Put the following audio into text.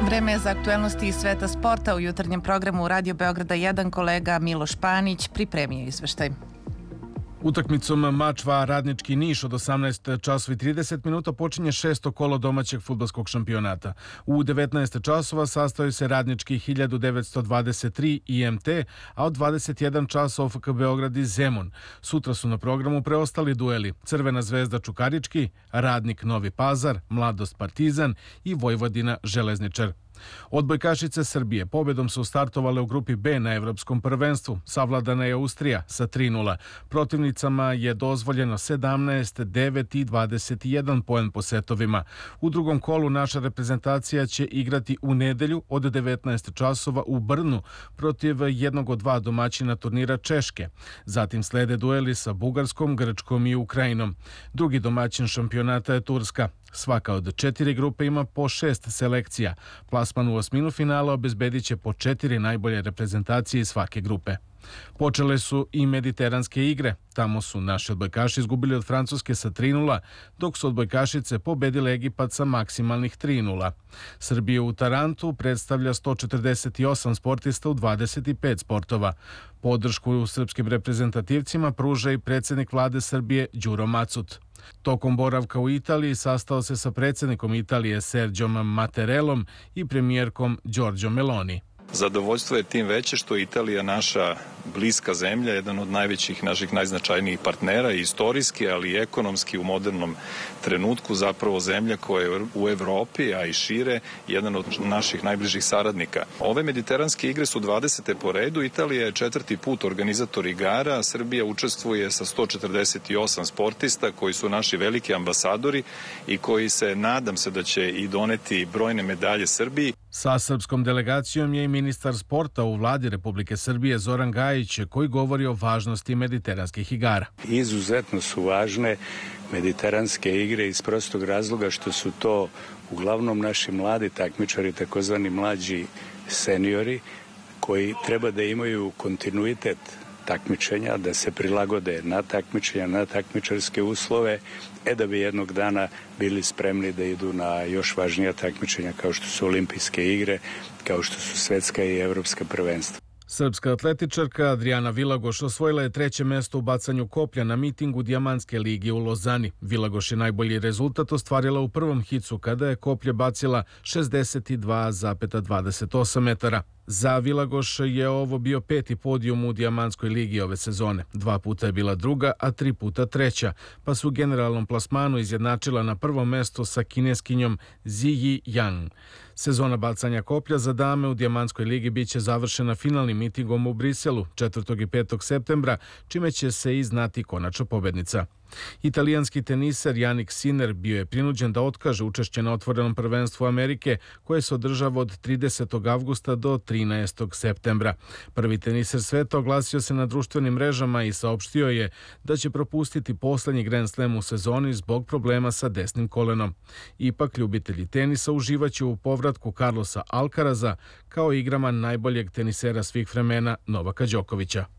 Vreme je za aktuelnosti iz sveta sporta. U jutarnjem programu Radio Beograda 1 kolega Miloš Panić pripremio izveštaj. Utakmicom Mačva Radnički Niš od 18 časova i 30 minuta počinje 6. kolo domaćeg fudbalskog šampionata. U 19 časova sastaju se Radnički 1923 IMT, a od 21 časova OFK Beograd i Zemun. Sutra su na programu preostali dueli Crvena zvezda Čukarički, Radnik Novi Pazar, Mladost Partizan i Vojvodina Železničar. Odbojkašice Srbije pobedom su startovale u grupi B na Evropskom prvenstvu. Savladana je Austrija sa 3:0. Protivnicama je dozvoljeno 17, 9 i 21 poen po setovima. U drugom kolu naša reprezentacija će igrati u nedelju od 19 časova u Brnu protiv jednog od dva domaćina turnira Češke. Zatim slede dueli sa Bugarskom, Grčkom i Ukrajinom. Drugi domaćin šampionata je Turska. Svaka od 4 grupe ima po 6 selekcija. Plasman u osminu finala obezbedit će po 4 najbolje reprezentacije iz svake grupe. Počele su i mediteranske igre. Tamo su naši odbojkaši izgubili od Francuske sa 3:0, dok su odbojkašice pobedile Egipat sa maksimalnih 3:0. Srbija u Tarantu predstavlja 148 sportista u 25 sportova. Podršku u srpskim reprezentativcima pruža i predsjednik vlade Srbije Đuro Macut. Tokom boravka u Italiji sastao se sa predsjednikom Italije Serđom Mattarellom i premijerkom Giorgio Meloni. Zadovoljstvo je tim veće što je Italija naša bliska zemlja, jedan od najvećih naših najznačajnijih partnera i istorijski, ali i ekonomski u modernom trenutku, zapravo zemlja koja je u Evropi, a i šire, jedan od naših najbližih saradnika. Ove mediteranske igre su 20. po redu, Italija je 4. put organizator igara, Srbija učestvuje sa 148 sportista koji su naši veliki ambasadori i koji se, nadam se da će i doneti brojne medalje Srbiji. Sa srpskom delegacijom je i ministar sporta u vladi Republike Srbije Zoran Gajić, koji govori o važnosti mediteranskih igara. Izuzetno su važne mediteranske igre iz prostog razloga što su to uglavnom naši mladi takmičari, takozvani mlađi seniori, koji treba da imaju kontinuitet takmičenja, da se prilagode na takmičenja, na takmičarske uslove, da bi jednog dana bili spremni da idu na još važnija takmičenja kao što su olimpijske igre, kao što su svetska i evropska prvenstva. Srpska atletičarka Adriana Vilagoš osvojila je 3. mesto u bacanju koplja na mitingu Dijamantske lige u Lozani. Vilagoš je najbolji rezultat ostvarila u prvom hicu kada je koplje bacila 62,28 metara. Za Vilagoš je ovo bio 5. podijum u Dijamantskoj ligi ove sezone. 2 puta je bila druga, a 3 puta treća, pa su u generalnom plasmanu izjednačila na prvom mestu sa kineskinjom Ziyi Yang. Sezona bacanja koplja za dame u Dijamantskoj ligi biće završena finalnim mitingom u Briselu 4. i 5. septembra, čime će se i znati konačna pobednica. Italijanski teniser Jannik Sinner bio je prinuđen da otkaže učešće na otvorenom prvenstvu Amerike koje se održava od 30. avgusta do 13. septembra. Prvi teniser sveta oglasio se na društvenim mrežama i saopštio je da će propustiti poslednji Grand Slam u sezoni zbog problema sa desnim kolenom. Ipak ljubitelji tenisa uživaće u povratku Carlosa Alcaraza kao igrama najboljeg tenisera svih vremena Novaka Đokovića.